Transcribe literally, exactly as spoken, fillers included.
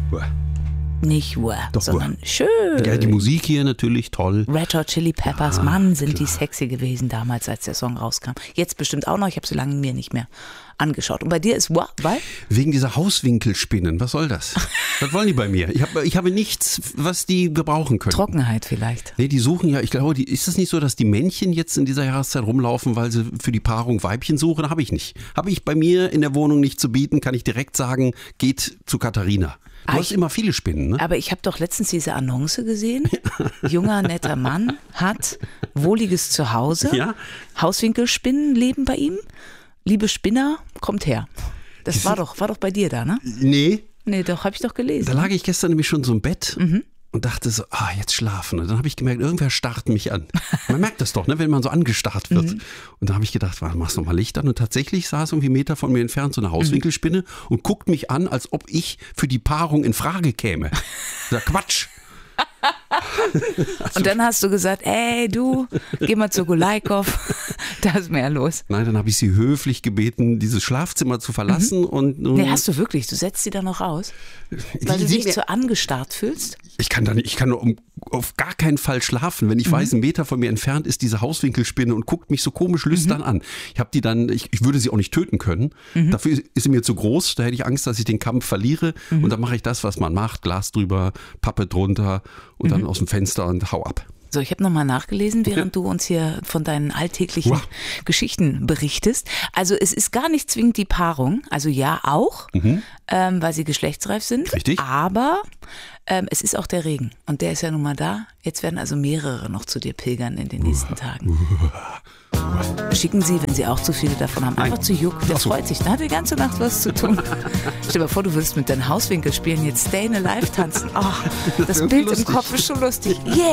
Nicht Uah, Doch, sondern Uah. schön. Ja, die Musik hier natürlich toll. Red Hot Chili Peppers, Ja, Mann, sind klar. die sexy gewesen damals, als der Song rauskam. Jetzt bestimmt auch noch, ich habe so lange mir nicht mehr angeschaut. Und bei dir ist Uah, weil? Wegen dieser Hauswinkelspinnen, was soll das? Was wollen die bei mir? Ich habe ich habe nichts, was die gebrauchen können. Trockenheit vielleicht. Nee, die suchen ja, ich glaube, die, ist es nicht so, dass die Männchen jetzt in dieser Jahreszeit rumlaufen, weil sie für die Paarung Weibchen suchen? Habe ich nicht. Habe ich bei mir in der Wohnung nicht zu bieten, kann ich direkt sagen, geht zu Katharina. Du Ah, hast ich- immer viele Spinnen, ne? Aber ich habe doch letztens diese Annonce gesehen. Junger, netter Mann hat wohliges Zuhause. Ja. Hauswinkelspinnen leben bei ihm. Liebe Spinner, kommt her. Das war doch, war doch bei dir da, ne? Nee, Nee, doch, habe ich doch da gelesen. lag ich gestern nämlich schon so im Bett Mhm. und dachte so, ah, jetzt schlafen. Und dann habe ich gemerkt, irgendwer starrt mich an. Man merkt das doch, ne, wenn man so angestarrt wird. Mhm. Und da habe ich gedacht, warte, machst du mal Licht an. Und tatsächlich saß irgendwie einen Meter von mir entfernt so eine Hauswinkelspinne und guckt mich an, als ob ich für die Paarung in Frage käme. Ja, Quatsch. Und dann hast du gesagt, ey du, geh mal zu Gulaikow, da ist mehr los. Nein, dann habe ich sie höflich gebeten, dieses Schlafzimmer zu verlassen. Und nun, Nee, hast du wirklich, du setzt sie da noch raus? Weil die- du die- dich so angestarrt fühlst? ich kann da nicht, ich kann um, auf gar keinen Fall schlafen, wenn ich Mhm. weiß, einen Meter von mir entfernt ist diese Hauswinkelspinne und guckt mich so komisch lüstern an. Ich habe die dann, ich, ich würde sie auch nicht töten können. Mhm. Dafür ist, ist sie mir zu groß. Da hätte ich Angst, dass ich den Kampf verliere. Mhm. Und dann mache ich das, was man macht: Glas drüber, Pappe drunter und Mhm. dann aus dem Fenster und hau ab. So, ich habe nochmal nachgelesen, während du uns hier von deinen alltäglichen Wow. Geschichten berichtest. Also es ist gar nicht zwingend die Paarung, also ja auch, ähm, weil sie geschlechtsreif sind. Mhm. Richtig. Aber ähm, es ist auch der Regen und der ist ja nun mal da. Jetzt werden also mehrere noch zu dir pilgern in den nächsten Tagen. Schicken Sie, wenn Sie auch zu viele davon haben, einfach Nein. zu Juck. Der Ach so. freut sich, da hat die ganze Nacht was zu tun. Stell dir mal vor, du würdest mit deinen Hauswinkelspielen jetzt Stay in Alive tanzen. Oh, das irgendwie Bild im lustig. Kopf ist schon lustig. Yeah!